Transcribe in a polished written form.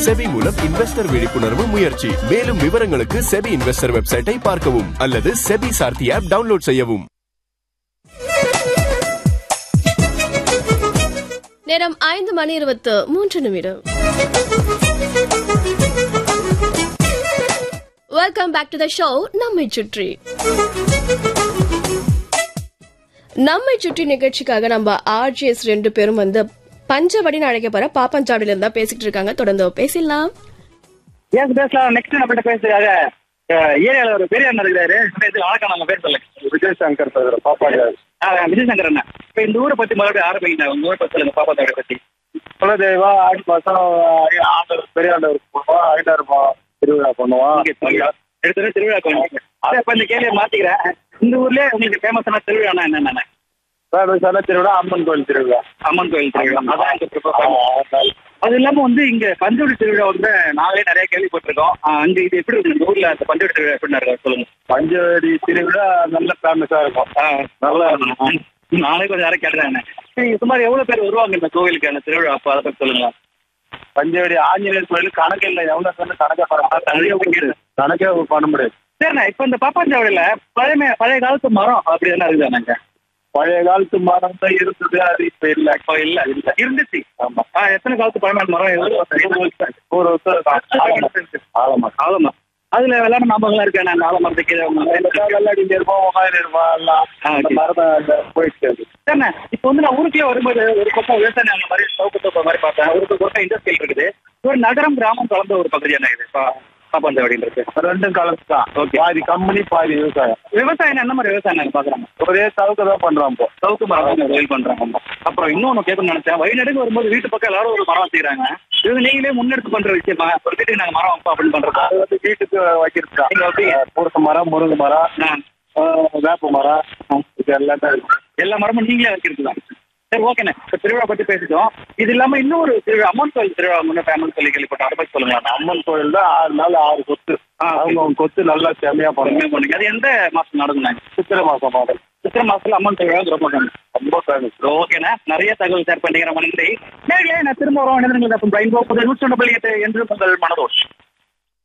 SEBI மூலம் investor விழிப்புணர்வு முயற்சி. மேலும் விவரங்களுக்கு செபி இன்வெஸ்டர் வெப்சைட்டை பார்க்கவும் அல்லது செபி சார்த்தி ஆப் டவுன்லோட் செய்யவும். நேரம் 5:23. Welcome back to the show. நம்மை சுற்றி நிகழ்ச்சிக்காக நம்ம RJs 2 பேரும் வந்து பஞ்சவடின்னு அழைக்கப்படுற பாப்பஞ்சாவடியில இருந்தா பேசிட்டு இருக்காங்க. தொடர்ந்து பேசலாம். நெக்ஸ்ட் நம்மகிட்ட பேசுறதுக்காக ஏரியால ஒரு பெரிய அண்ணன் இருக்காரு. வணக்கம், நம்ம பேர் சொல்லுங்க. விஜயசங்கர் பாப்பாடி. விஜயசங்கர் அண்ணா, இப்ப இந்த ஊரை பத்தி மறுபடியும் ஆரம்பிங்க. உங்க ஊரை பத்தி சொல்லுங்க, பாப்பாத்தாவடை பத்தி. குலதெய்வா ஆடி மாசம் ஆண்டவர் பெரிய ஆண்டவருக்கு போவோம், ஐடாருமா திருவிழா பண்ணுவோம். எடுத்து திருவிழா பண்ணுவாங்க. அதை இப்ப இந்த கேள்வியை மாத்திக்கிறேன். இந்த ஊர்லயே உங்களுக்கு ஃபேமஸான திருவிழானா என்னென்ன? திருவிழா அம்மன் கோயில் திருவிழா. அம்மன் கோயில் திருவிழா அதான். அது இல்லாம வந்து இங்க பஞ்சவடி திருவிழா வந்து நாங்களே நிறைய கேள்விப்பட்டிருக்கோம். அங்க இது எப்படி இருக்கு ஊர்ல? அந்த பஞ்சவடி திருவிழா எப்படி இருக்கும் சொல்லுங்க. பஞ்சவடி திருவிழா நல்ல ஃபேமஸா இருக்கும். நல்லா இருக்கும். நானே கொஞ்சம் யாரும் கேட்டுறேன். சுமார் எவ்வளவு பேர் வருவாங்க இந்த கோவிலுக்கு அந்த திருவிழா? அப்ப அதை பத்தி சொல்லுங்க. பஞ்சவடி ஆஞ்சநேயர் கோயில் கணக்கு இல்லை. எவ்வளவு கணக்கே பண்ண முடியாது. சரிண்ணா, இப்ப இந்த பாப்பாஞ்சாவடியில பழைய காலத்து மரம் அப்படி என்ன இருக்குதானாங்க? பழைய காலத்து மரம் தான் இருந்தது, அது இப்ப இல்ல. இல்ல இருந்துச்சு. ஆமா. எத்தனை காலத்து பழமையான மரம்? ஒரு ஆலமா. அதுல விளையாட ஞாபகம் இருக்கா? அந்த ஆலமரத்துக்கு விளையாடி இருப்போம், போயிட்டு. சரிண்ணா, இப்ப வந்து நான் ஊருக்கே வரும்போது ஒரு பக்கம் விவசாயம் அந்த மாதிரி சவுக்கு மாதிரி பார்த்தேன். ஒரு பக்கம் இண்டஸ்ட்ரியல் இருக்குது. ஒரு நகரம் கிராமம் கலந்த ஒரு பகுதியான இது பாப்பாஞ்சாவடின்றது. ரெண்டும் கலந்து தான். பாதி கம்பெனி பாதி விவசாயம். விவசாயம் என்ன மாதிரி விவசாயம் பாக்குறாங்க? ஒரே சவுக்கு தான் பண்றோம். இப்போ சவுக்கு மரம் தொழில் பண்றாங்க. அப்புறம் இன்னொன்னு கேட்கணும்னு நினைச்சேன். வழிநடுக்கு வரும்போது வீட்டு பக்கம் எல்லாரும் ஒரு மரம் வச்சுக்கிறாங்க. இது நீங்களே முன்னெடுத்து பண்ற விஷயமா? ஒரு வீட்டுக்கு நாங்க மரம் வைப்போம் அப்படின்னு பண்றோம். அது வந்து வீட்டுக்கு வைக்கிறதுக்கா பூச மரம், முருங்கை மரம், வேப்ப மரம், இது எல்லாம் தான் இருக்கு. எல்லா மரமும் நீங்களே வைக்கிறதுதான். சரி, ஓகேண்ணே. இப்ப திருவிழா பத்தி பேசிட்டோம். இது இல்லாம இன்னொரு திருவிழா, அம்மன் கோயில் திருவிழா முன்ன ஃபேமஸ் சொல்லி கேள்விப்பட்டோம். அதை பத்தி சொல்லுங்க. அம்மன் கோயில் தான் 6 நாள் 6 கொத்து. அவங்க கொத்து நல்லா செம்மையா பண்ணுங்க. அது எந்த மாசம் நடக்குங்க? சித்திரை மாசம் மாடல். சித்திரை மாசத்துல அம்மன் திருவிழா ரொம்ப ஃபேமஸ். ஓகேண்ணா, நிறைய தகவல் ஷேர் பண்ணிக்கிற நன்றி. நேரிலே நான் திரும்ப வரோம். என்று உங்கள் மனதோடு.